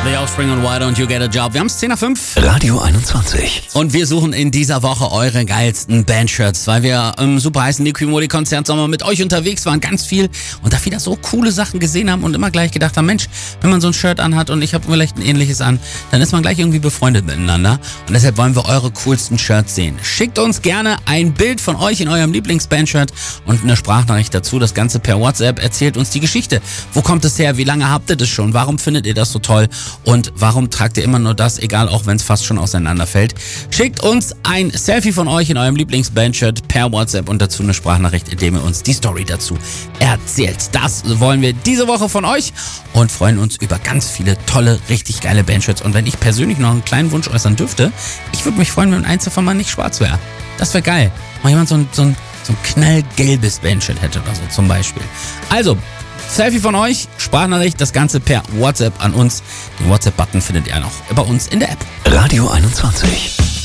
The Offspring und Why Don't You Get a Job. Wir haben es 10 nach 5. Radio 21. Und wir suchen in dieser Woche eure geilsten Bandshirts, weil wir im super heißen Liquimoli-Konzert Sommer mit euch unterwegs waren, ganz viel. Und da wieder so coole Sachen gesehen haben und immer gleich gedacht haben, Mensch, wenn man so ein Shirt anhat und ich habe vielleicht ein ähnliches an, dann ist man gleich irgendwie befreundet miteinander. Und deshalb wollen wir eure coolsten Shirts sehen. Schickt uns gerne ein Bild von euch in eurem Lieblingsbandshirt und eine Sprachnachricht dazu. Das Ganze per WhatsApp. Erzählt uns die Geschichte. Wo kommt es her? Wie lange habt ihr das schon? Warum findet ihr das so toll? Und warum tragt ihr immer nur das, egal auch wenn es fast schon auseinanderfällt? Schickt uns ein Selfie von euch in eurem Lieblingsbandshirt per WhatsApp und dazu eine Sprachnachricht, indem ihr uns die Story dazu erzählt. Das wollen wir diese Woche von euch und freuen uns über ganz viele tolle, richtig geile Bandshirts. Und wenn ich persönlich noch einen kleinen Wunsch äußern dürfte, ich würde mich freuen, wenn eins davon mal nicht schwarz wäre. Das wäre geil. Mal jemand so ein knallgelbes Bandshirt hätte oder so zum Beispiel. Also, Selfie von euch, Sprachnachricht, das Ganze per WhatsApp an uns. Den WhatsApp-Button findet ihr noch bei uns in der App. Radio 21.